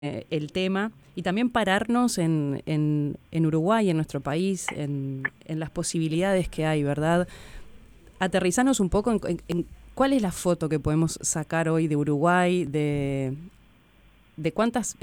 el tema y también pararnos en Uruguay, en nuestro país, en las posibilidades que hay, ¿verdad? Aterrizarnos un poco en cuál es la foto que podemos sacar hoy de Uruguay, de cuántas